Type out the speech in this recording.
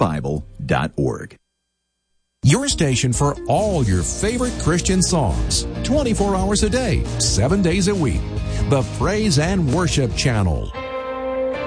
praisingthebible.org. Your station for all your favorite Christian songs, 24 hours a day, 7 days a week. The Praise and Worship Channel.